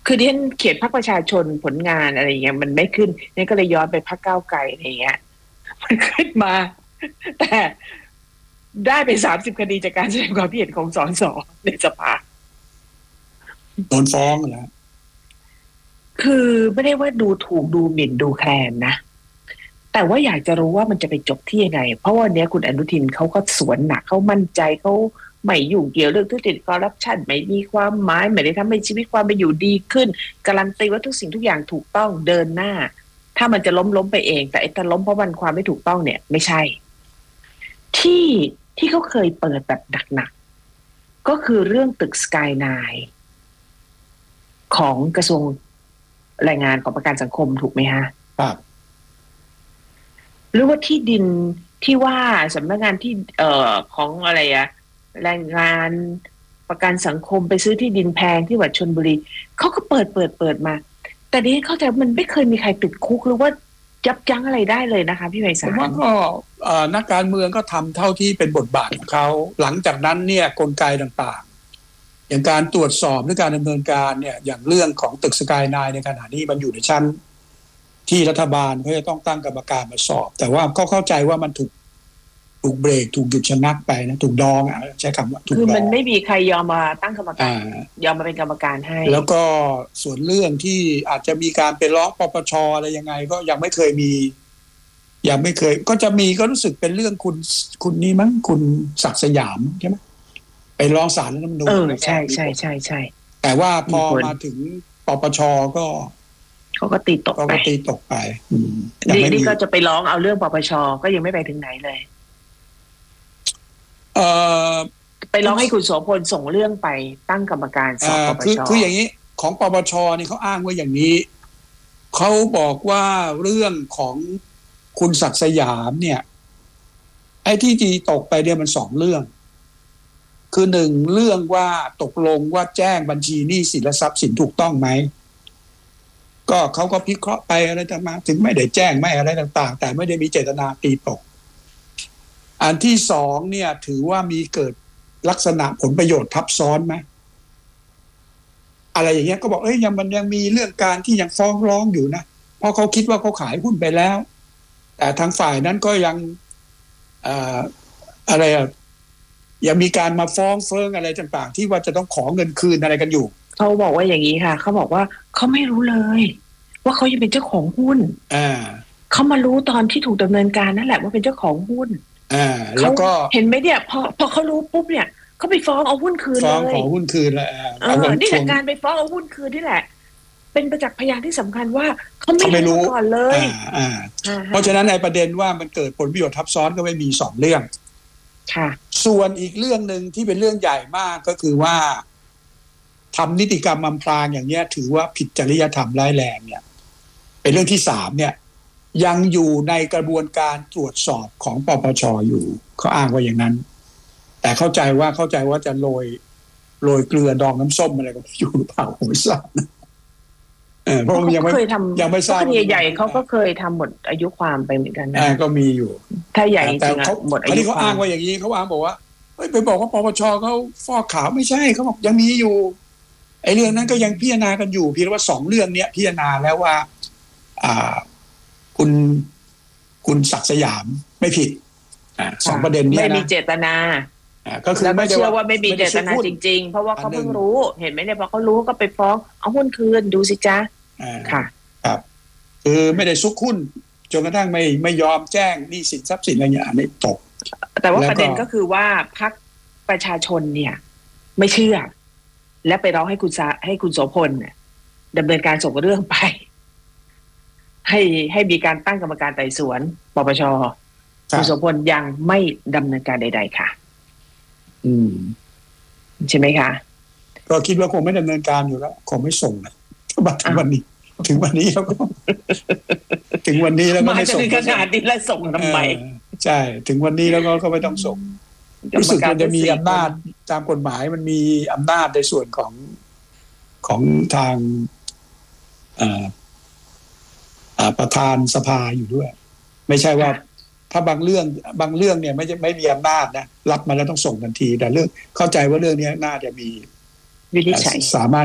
คือที่ฉันเขียนพรรคประชาชนผลงานอะไรอย่างเงี้ยมันไม่ขึ้นนี่ก็เลยย้อนไปพรรคก้าวไกลอะไรอย่างเงี้ยมันขึ้นมาแต่ได้ไป30 คดีจากการแสดงความคิดเห็นของสสในสภาโดนฟ้องแล้วคือไม่ได้ว่าดูถูกดูหมิ่นดูแคลนนะแต่ว่าอยากจะรู้ว่ามันจะไปจบที่ยังไงเพราะวันนี้คุณอนุทินเขาก็สวนหนักเขามั่นใจเขาไม่ยุ่งเกี่ยวเรื่องทุจริตคอร์รัปชันไม่มีความหมายไม่ได้ทำให้ชีวิตความเป็นอยู่ดีขึ้นการันตีว่าทุกสิ่งทุกอย่างถูกต้องเดินหน้าถ้ามันจะล้มไปเองแต่ไอ้ถ้าล้มเพราะมันความไม่ถูกต้องเนี่ยไม่ใช่ที่เขาเคยเปิดแบบหนักๆก็คือเรื่องตึกสกายไนน์ของกระทรวงแรงงานของประกันสังคมถูกไหมฮะครับหรือว่าที่ดินที่ว่าสำนักงานที่ของอะไรอะแรงงานประกันสังคมไปซื้อที่ดินแพงที่วัดชลบุรีเขาก็เปิดมาแต่ดิฉันเข้าใจมันไม่เคยมีใครติดคุกหรือว่ายับยั้งอะไรได้เลยนะคะพี่ไพศาลผมว่าก็นักการเมืองก็ทำเท่าที่เป็นบทบาทของเขาหลังจากนั้นเนี่ยกลไกต่างๆอย่างการตรวจสอบหรือการดำเนินการเนี่ยอย่างเรื่องของตึกสกายไนน์ในขณะนี้มันอยู่ในชั้นที่รัฐบาลเขาจะต้องตั้งกรรมการมาสอบแต่ว่าก็เข้าใจว่ามันถูกเบรกถูกหยุดชะงักไปนะถูกดองใช้คำว่าถูกดองคือมันไม่มีใครยอมมาตั้งกรรมการยอมมาเป็นกรรมการให้แล้วก็ส่วนเรื่องที่อาจจะมีการไปร้องปปชอะไรยังไงก็ยังไม่เคยก็จะมีก็รู้สึกเป็นเรื่องคุณนี่มั้งคุณศักดิ์สยามใช่ไหมไปร้องศาลรัฐธรรมนูญใช่แต่ว่าพอมาถึงปปชก็เขาก็ตีตกไปนี่ก็จะไปร้องเอาเรื่องปปชก็ยังไม่ไปถึงไหนเลยไปร้องให้คุณโสพลส่งเรื่องไปตั้งกรรมการสอบปปชคืออย่างนี้ของปปชนี่เขาอ้างว่าอย่างนี้เขาบอกว่าเรื่องของคุณศักดิ์สยามเนี่ยไอ้ที่ตกไปเนี่ยมัน2 เรื่องคือ1เรื่องว่าตกลงว่าแจ้งบัญชีหนี้สินและทรัพย์สินถูกต้องไหมก็เขาก็พิเคราะห์ไปอะไรต่างๆถึงไม่ได้แจ้งไม่อะไรต่างๆแต่ไม่ได้มีเจตนาตีตกอันที่2เนี่ยถือว่ามีเกิดลักษณะผลประโยชน์ทับซ้อนไหมอะไรอย่างเงี้ยก็บอกมันยังมีเรื่องการที่ยังฟ้องร้องอยู่นะเพราะเขาคิดว่าเขาขายหุ้นไปแล้วแต่ทางฝ่ายนั้นก็ยังยังมีการมาฟ้องเฟิงอะไรต่างๆที่ว่าจะต้องขอเงินคืนอะไรกันอยู่เขาบอกว่าอย่างนี้ค่ะเขาบอกว่าเขาไม่รู้เลยว่าเขายังเป็นเจ้าของหุ้นเขามารู้ตอนที่ถูกดำเนินการนั่นแหละว่าเป็นเจ้าของหุ้นแล้วก็เห็นไหมเนี่ยพอเขารู้ปุ๊บเนี่ยเขาไปฟ้องเอาหุ้นคืนเลยฟ้องขอหุ้นคืนแล้วนี่แหละการไปฟ้องเอาหุ้นคืนนี่แหละเป็นประจักษ์พยานที่สำคัญว่าเขาไม่รู้ก่อนเลยเพราะฉะนั้นในประเด็นว่ามันเกิดผลประโยชน์ทับซ้อนก็ไม่มี2 เรื่องส่วนอีกเรื่องนึงที่เป็นเรื่องใหญ่มากก็คือว่าทำนิติกรรมอำพรางอย่างเงี้ยถือว่าผิดจริยธรรมร้ายแรงเนี่ยเป็นเรื่องที่3เนี่ยยังอยู่ในกระบวนการตรวจสอบของปปชอยู่เขาอ้างว่าอย่างนั้นแต่เข้าใจว่าจะโรยเกลือดองน้ำส้มอะไรก็อยู่หรือเปล่าผมไม่ทราบเพราะยังไม่ทราบคดีใหญ่เขาก็เคยทำหมดอายุความไปเหมือนกันนะก็มีอยู่ถ้าใหญ่จริงหมดอายุความเขาอ้างว่าอย่างนี้เขาอ้างบอกว่าไปบอกว่าปปชเขาฟอกขาวไม่ใช่เขาบอกยังมีอยู่ไอ้เรื่องนั้นก็ยังพิจารณากันอยู่เพียงว่า2 เรื่องเนี้ยพิจารณาแล้วว่าคุณศักดิ์สยามไม่ผิด2 ประเด็นนี้ไม่มีเจตนาก็คือไม่เชื่อว่าไม่มีเจตนาจริงๆเพราะว่าเขาเพิ่งรู้เห็นไหมเนี่ยพอเขารู้ก็ไปฟ้องเอาหุ้นคืนดูสิจ๊ะค่ะครับคือไม่ได้ซุกหุ้นจนกระทั่งไม่ยอมแจ้งหนี้สินทรัพย์สินอะไรอย่างเงี้ยนี่ตกแต่ว่าประเด็นก็คือว่าพรรคประชาชนเนี่ยไม่เชื่อและไปร้องให้คุณโสพลเนี่ยดำเนินการส่งเรื่องไปให้มีการตั้งกรรมการไต่สวนปปชคุณโสพลยังไม่ดำเนินการใดๆค่ะใช่ไหมคะก็คิดว่าคงไม่ดำเนินการอยู่แล้วคงไม่ส่งนะถึงวันนี้แล้วก็ถึงวันนี้แล้วก็ไม่ส่งขนาดนี้แล้วส่งทำไมใช่ถึงวันนี้แล้วก็ไม่ต้องส่งรู้สึกมันจะมีอำนาจตามกฎหมายมันมีอำนาจในส่วนของทางประธานสภาอยู่ด้วยไม่ใช่ว่าถ้าบางเรื่องเนี่ยไม่มีอำนาจนะรับมาแล้วต้องส่งทันทีแต่เรื่องเข้าใจว่าเรื่องนี้น่าจะมีวินิจฉัยสามารถ